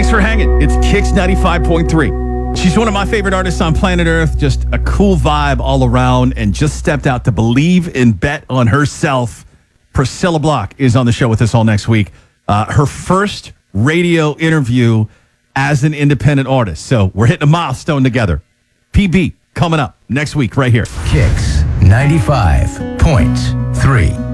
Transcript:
Thanks for hanging. It's Kicks 95.3. She's one of my favorite artists on planet Earth. Just a cool vibe all around and just stepped out to believe and bet on herself. Priscilla Block is on the show with us all next week. Her first radio interview as an independent artist. So we're hitting a milestone together. PB coming up next week right here. Kicks 95.3.